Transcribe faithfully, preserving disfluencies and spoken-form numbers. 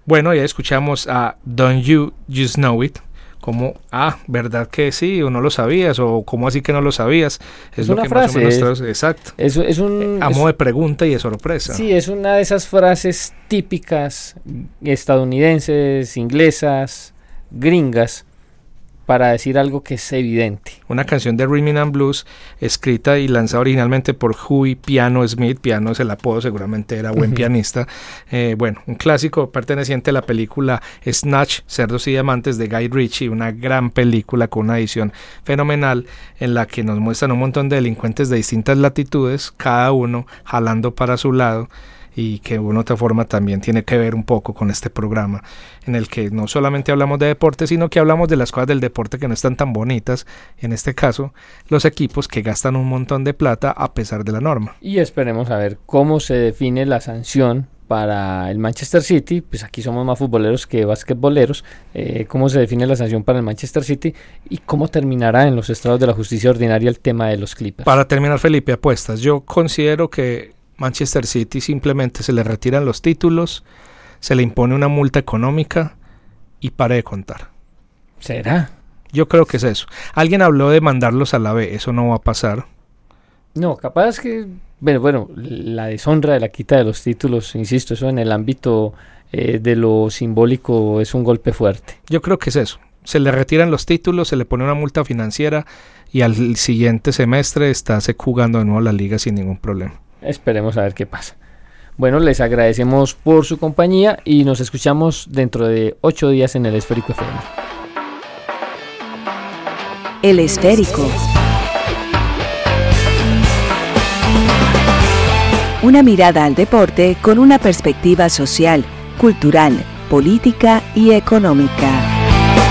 Bueno, ya escuchamos a Don't You Just Know It, como, ah, ¿verdad que sí? ¿O no lo sabías? ¿O cómo así que no lo sabías? Es, es lo una que frase, más o menos trae, exacto. Es, es un, a modo es, de pregunta y de sorpresa. Sí, es una de esas frases típicas estadounidenses, inglesas, gringas, para decir algo que es evidente. Una canción de Rhythm and Blues escrita y lanzada originalmente por Huey Piano Smith. Piano es el apodo, seguramente era buen uh-huh. pianista. Eh, bueno, un clásico perteneciente a la película Snatch, Cerdos y Diamantes de Guy Ritchie, una gran película con una edición fenomenal en la que nos muestran un montón de delincuentes de distintas latitudes, cada uno jalando para su lado, y que de una u otra forma también tiene que ver un poco con este programa, en el que no solamente hablamos de deporte, sino que hablamos de las cosas del deporte que no están tan bonitas, en este caso, los equipos que gastan un montón de plata a pesar de la norma. Y esperemos a ver cómo se define la sanción para el Manchester City, pues aquí somos más futboleros que basquetboleros, eh, cómo se define la sanción para el Manchester City y cómo terminará en los estrados de la justicia ordinaria el tema de los Clippers. Para terminar, Felipe, apuestas, yo considero que Manchester City simplemente se le retiran los títulos, se le impone una multa económica y pare de contar. ¿Será? Yo creo que es eso. Alguien habló de mandarlos a la B, eso no va a pasar. No, capaz que, bueno, bueno, la deshonra de la quita de los títulos, insisto, eso en el ámbito eh, de lo simbólico es un golpe fuerte. Yo creo que es eso. Se le retiran los títulos, se le pone una multa financiera y al siguiente semestre está se jugando de nuevo la liga sin ningún problema. Esperemos a ver qué pasa. Bueno, les agradecemos por su compañía y nos escuchamos dentro de ocho días en el Esférico F M. El Esférico. Una mirada al deporte con una perspectiva social, cultural, política y económica.